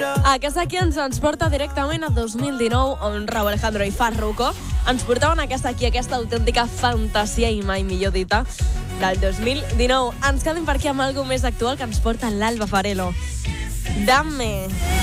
Aquesta aquí ens porta directament a 2019, on Rauw Alejandro i Farruko ens portaven aquesta autèntica fantasia, i mai millor dita, del 2019. Ens quedem per aquí amb alguna més actual que ens porta l'Alba Farelo. Dame.